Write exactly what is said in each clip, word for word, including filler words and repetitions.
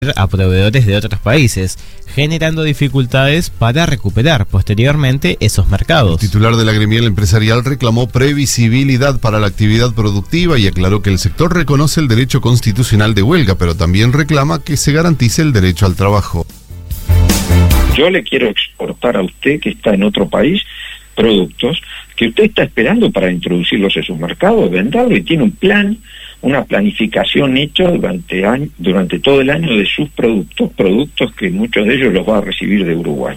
a proveedores de otros países, generando dificultades para recuperar posteriormente esos mercados. El titular de la gremial empresarial reclamó previsibilidad para la actividad productiva y aclaró que el sector reconoce el derecho constitucional de huelga, pero también reclama que se garantice el derecho al trabajo. Yo le quiero exportar a usted, que está en otro país, productos que usted está esperando para introducirlos en sus mercados, venderlo, y tiene un plan, una planificación hecha durante año, durante todo el año de sus productos, productos que muchos de ellos los va a recibir de Uruguay.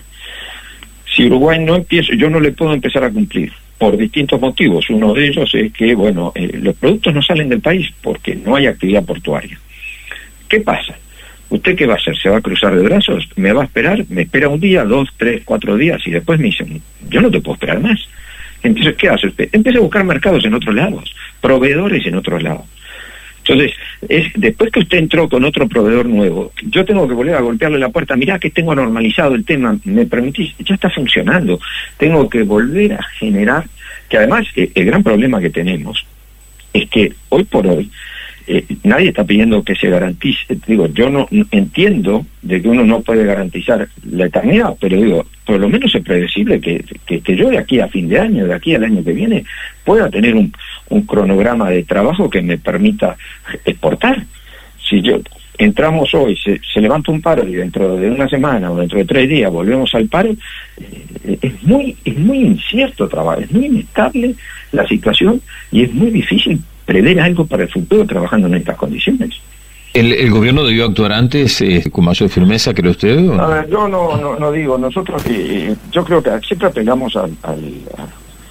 Si Uruguay no empieza, yo no le puedo empezar a cumplir, por distintos motivos. Uno de ellos es que, bueno, eh, los productos no salen del país porque no hay actividad portuaria. ¿Qué pasa? ¿Usted qué va a hacer? ¿Se va a cruzar de brazos? ¿Me va a esperar? ¿Me espera un día, dos, tres, cuatro días? Y después me dicen, yo no te puedo esperar más. Entonces, ¿qué hace usted? Empieza a buscar mercados en otros lados, proveedores en otros lados. Entonces, es después que usted entró con otro proveedor nuevo, yo tengo que volver a golpearle la puerta. Mirá que tengo normalizado el tema, ¿me permitís? Ya está funcionando. Tengo que volver a generar, que además eh, el gran problema que tenemos es que hoy por hoy, Eh, nadie está pidiendo que se garantice. Digo, yo no, no entiendo de que uno no puede garantizar la eternidad, pero digo, por lo menos es predecible que, que, que yo de aquí a fin de año, de aquí al año que viene, pueda tener un, un cronograma de trabajo que me permita exportar. Si yo entramos hoy, se, se levanta un paro y dentro de una semana o dentro de tres días volvemos al paro, eh, es muy es muy incierto trabajo, es muy inestable la situación y es muy difícil prever algo para el futuro trabajando en estas condiciones. ¿El, el gobierno debió actuar antes eh, con mayor firmeza, cree usted? ¿O? A ver, yo no, no, no digo, nosotros, eh, yo creo que siempre apelamos al, al a,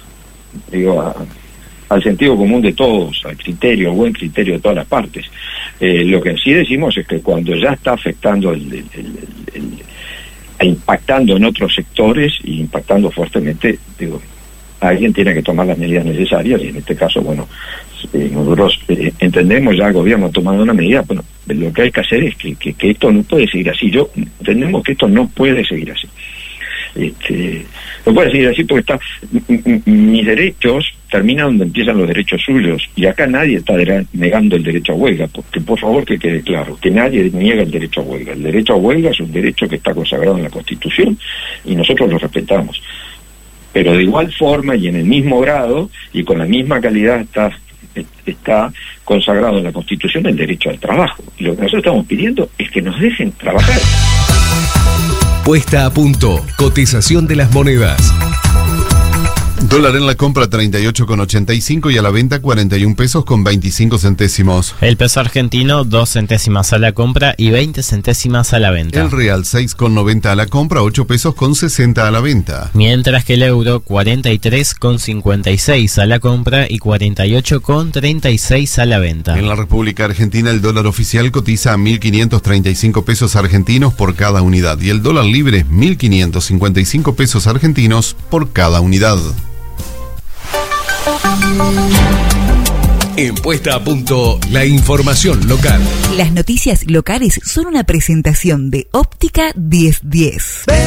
digo, a, al sentido común de todos, al criterio, al buen criterio de todas las partes. Eh, lo que sí decimos es que cuando ya está afectando, el, el, el, el, el, impactando en otros sectores y impactando fuertemente, digo, alguien tiene que tomar las medidas necesarias, y en este caso, bueno, eh, nosotros eh, entendemos, ya el gobierno ha tomado una medida. Bueno, lo que hay que hacer es que, que, que esto no puede seguir así. Yo entendemos que esto no puede seguir así. Este, no puede seguir así porque está, m- m- mis derechos terminan donde empiezan los derechos suyos, y acá nadie está de- negando el derecho a huelga, porque por favor que quede claro, que nadie niega el derecho a huelga. El derecho a huelga es un derecho que está consagrado en la Constitución y nosotros lo respetamos. Pero de igual forma y en el mismo grado y con la misma calidad está, está consagrado en la Constitución el derecho al trabajo. Y lo que nosotros estamos pidiendo es que nos dejen trabajar. Puesta a punto. Cotización de las monedas. Dólar en la compra treinta y ocho con ochenta y cinco y a la venta cuarenta y un pesos con veinticinco centésimos. El peso argentino, dos centésimas a la compra y veinte centésimas a la venta. El real, seis con noventa a la compra, ocho pesos con sesenta a la venta. Mientras que el euro, cuarenta y tres con cincuenta y seis a la compra y cuarenta y ocho con treinta y seis a la venta. En la República Argentina, el dólar oficial cotiza a mil quinientos treinta y cinco pesos argentinos por cada unidad y el dólar libre, mil quinientos cincuenta y cinco pesos argentinos por cada unidad. En Puesta a Punto, la información local. Las noticias locales son una presentación de Óptica diez diez.